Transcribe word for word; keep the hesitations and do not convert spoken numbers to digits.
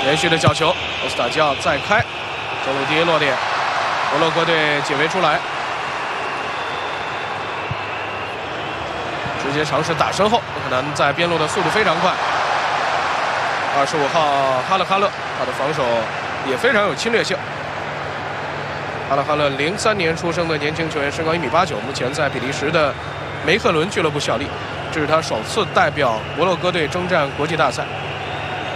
连续的角球，奥斯塔基奥再开，走入第一落点，摩洛哥队解围出来，直接尝试打身后，不可能在边路的速度非常快。二十五号哈勒哈勒，他的防守也非常有侵略性。哈勒哈勒零三年出生的年轻球员，身高一米八九，目前在比利时的梅克伦俱乐部效力，这是他首次代表摩洛哥队征战国际大赛。